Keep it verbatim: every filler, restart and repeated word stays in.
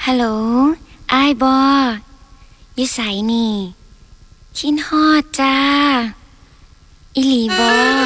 ฮัลโหลอ้ายบออยู่ไสนี่คิดฮอดจ้าอิหลีบอ